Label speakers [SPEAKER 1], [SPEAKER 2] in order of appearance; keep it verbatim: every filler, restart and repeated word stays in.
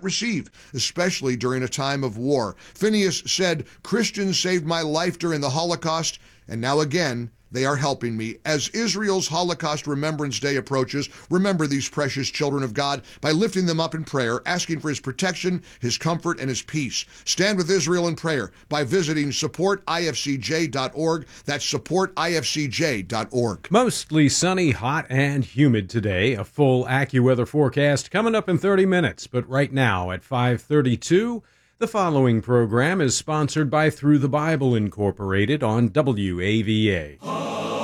[SPEAKER 1] receive, especially during a time of war. Phineas said, "Christians saved my life during the Holocaust, and now again, they are helping me." As Israel's Holocaust Remembrance Day approaches, remember these precious children of God by lifting them up in prayer, asking for his protection, his comfort, and his peace. Stand with Israel in prayer by visiting support I F C J dot org. That's support I F C J dot org.
[SPEAKER 2] Mostly sunny, hot, and humid today. A full AccuWeather forecast coming up in thirty minutes. But right now at five thirty-two, the following program is sponsored by Through the Bible Incorporated on W A V A.